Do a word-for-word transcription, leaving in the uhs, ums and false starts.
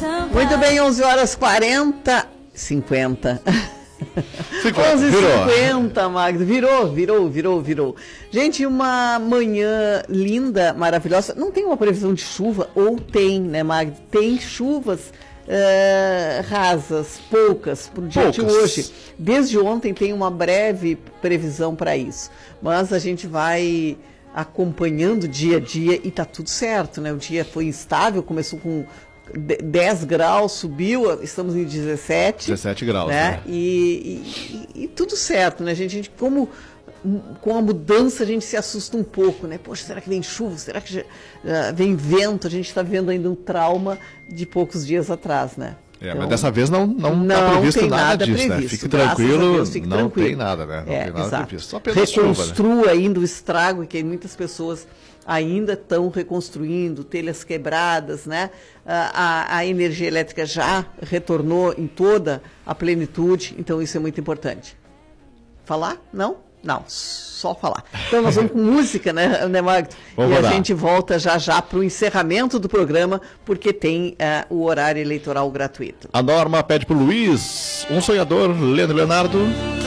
Muito bem, onze horas quarenta, cinquenta. onze e cinquenta, Magda. Virou, virou, virou, virou. Gente, uma manhã linda, maravilhosa. Não tem uma previsão de chuva? Ou tem, né, Magda? Tem chuvas uh, rasas, poucas, pro dia poucas. de hoje. Desde ontem tem uma breve previsão para isso. Mas a gente vai acompanhando dia a dia e tá tudo certo, né? O dia foi instável, começou com dez graus, subiu, estamos em dezessete. dezessete graus, né? né? E, e, e tudo certo, né, gente? A gente, como com a mudança a gente se assusta um pouco, né? Poxa, será que vem chuva? Será que já, uh, vem vento? A gente está vendo ainda um trauma de poucos dias atrás, né? É, então, mas dessa vez não não, não tá previsto tem nada, nada disso, previsto, né? Fique tranquilo, Deus, fique não tranquilo. tem nada, né? Não é, tem nada exato. previsto. Só apenas Reconstrua chuva, né? ainda o estrago que muitas pessoas ainda estão reconstruindo, telhas quebradas, né? A, a, a energia elétrica já retornou em toda a plenitude, então isso é muito importante. Falar? Não? Não, só falar. Então nós vamos com música, né, né Magdo? E rodar. a gente volta já já para o encerramento do programa, porque tem uh, o horário eleitoral gratuito. A Norma pede pro Luiz, um sonhador, Leandro Leonardo.